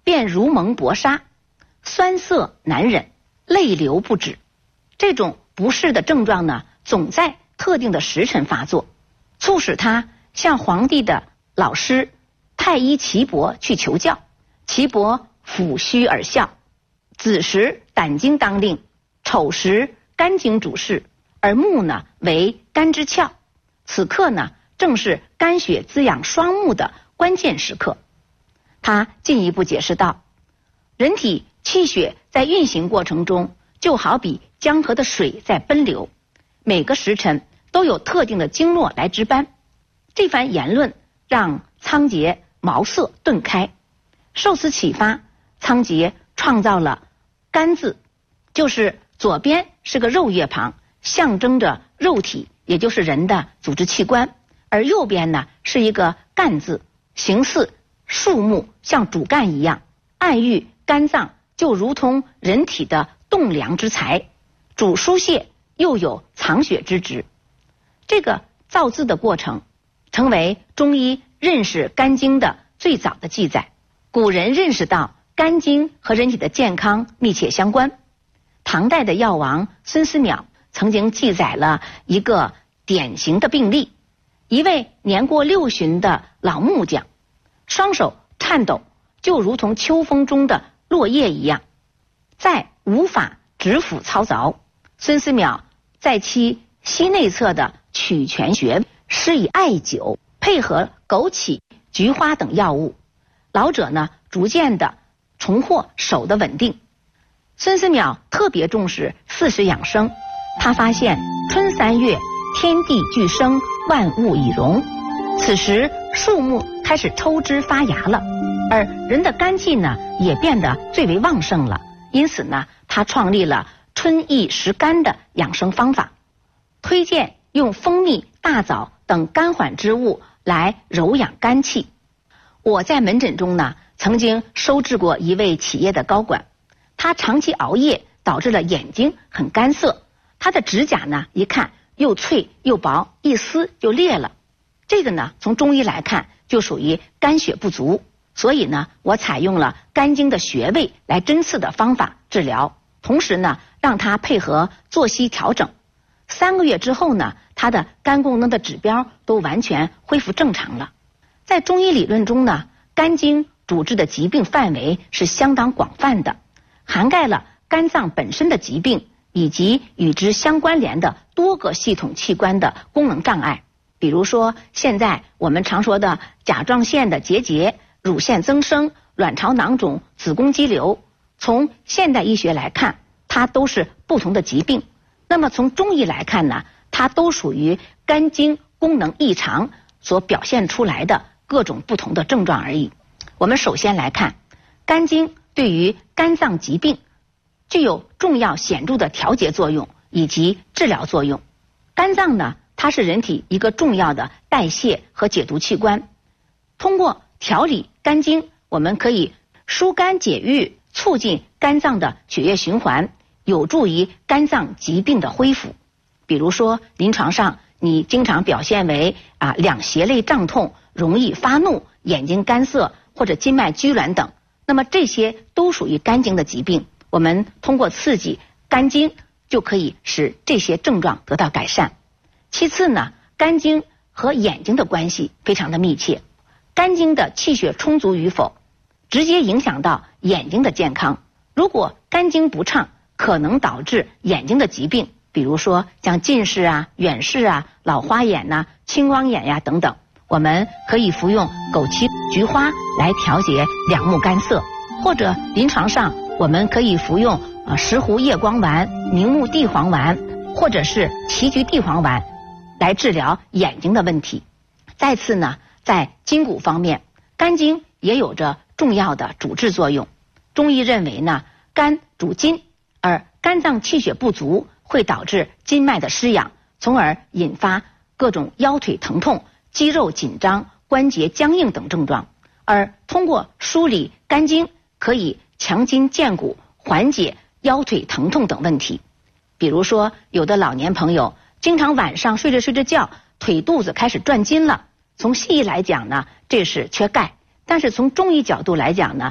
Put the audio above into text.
便如蒙薄纱，酸涩难忍，泪流不止。这种不适的症状呢，总在特定的时辰发作，促使他向皇帝的老师太医岐伯去求教。岐伯抚须而笑，子时胆经当令，丑时肝经主事，而木呢为肝之窍，此刻呢正是肝血滋养双目的关键时刻。他进一步解释道，人体气血在运行过程中，就好比江河的水在奔流，每个时辰都有特定的经络来值班。这番言论让仓颉茅塞顿开，受此启发，仓颉创造了肝字，就是左边是个肉月旁，象征着肉体，也就是人的组织器官，而右边呢是一个干字，形似树木，像主干一样，暗喻肝脏就如同人体的栋梁之材，主疏泄，又有藏血之职。这个造字的过程成为中医认识肝经的最早的记载。古人认识到肝经和人体的健康密切相关。唐代的药王孙思邈曾经记载了一个典型的病例，一位年过60的老木匠，双手颤抖，就如同秋风中的落叶一样，再无法指腹操凿。孙思邈在其膝内侧的曲泉穴施以艾灸，配合枸杞、菊花等药物，老者呢逐渐的重获手的稳定。孙思邈特别重视4时养生，他发现春3月天地俱生，万物已荣，此时树木开始抽枝发芽了，而人的肝气呢也变得最为旺盛了。因此呢，他创立了春益食肝的养生方法，推荐用蜂蜜、大枣等肝缓之物来柔养肝气。我在门诊中呢，曾经收治过一位企业的高管，他长期熬夜导致了眼睛很干涩，他的指甲呢一看又脆又薄，一撕就裂了。这个呢从中医来看就属于肝血不足，所以呢我采用了肝经的穴位来针刺的方法治疗，同时呢让他配合作息调整。3个月之后呢，他的肝功能的指标都完全恢复正常了。在中医理论中呢，肝经主治的疾病范围是相当广泛的，涵盖了肝脏本身的疾病以及与之相关联的多个系统器官的功能障碍。比如说现在我们常说的甲状腺的结节、乳腺增生、卵巢囊肿、子宫肌瘤，从现代医学来看，它都是不同的疾病。那么从中医来看呢，它都属于肝经功能异常所表现出来的各种不同的症状而已。我们首先来看，肝经对于肝脏疾病具有重要显著的调节作用以及治疗作用。肝脏呢，它是人体一个重要的代谢和解毒器官，通过调理肝经，我们可以疏肝解郁，促进肝脏的血液循环，有助于肝脏疾病的恢复。比如说临床上你经常表现为两胁肋胀痛、容易发怒、眼睛干涩或者筋脉拘挛等，那么这些都属于肝经的疾病。我们通过刺激肝经就可以使这些症状得到改善。其次呢，肝经和眼睛的关系非常的密切，肝经的气血充足与否直接影响到眼睛的健康。如果肝经不畅，可能导致眼睛的疾病，比如说像近视啊、远视啊、老花眼呐、青光眼呀等等。我们可以服用枸杞、菊花来调节两目干涩，或者临床上我们可以服用石斛叶光丸、明目地黄丸或者是杞菊地黄丸来治疗眼睛的问题。再次呢，在筋骨方面，肝经也有着重要的主治作用。中医认为呢，肝主筋，而肝脏气血不足会导致筋脉的失养，从而引发各种腰腿疼痛、肌肉紧张、关节僵硬等症状。而通过梳理肝经，可以强筋健骨，缓解腰腿疼痛等问题。比如说有的老年朋友经常晚上睡着睡着觉，腿肚子开始转筋了，从西医来讲呢，这是缺钙，但是从中医角度来讲呢，